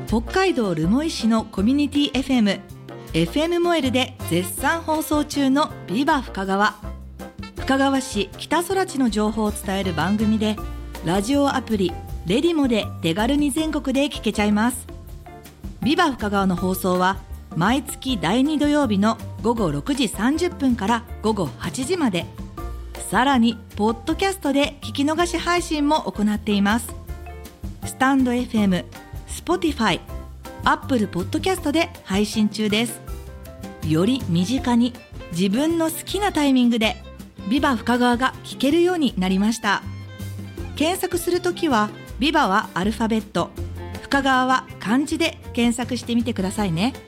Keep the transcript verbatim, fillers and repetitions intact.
北海道留萌市のコミュニティ エフエム エフエム モエルで絶賛放送中のビバ深川。深川市北空地の情報を伝える番組で、ラジオアプリレディモで手軽に全国で聞けちゃいます。ビバ深川の放送は毎月だいに土曜日のごごろくじさんじゅっぷんからごごはちじまで、さらにポッドキャストで聞き逃し配信も行っています。スタンド エフエム、Spotify、Apple Podcast で配信中です。より身近に自分の好きなタイミングでビバ深川が聞けるようになりました。検索するときはビバはアルファベット、深川は漢字で検索してみてくださいね。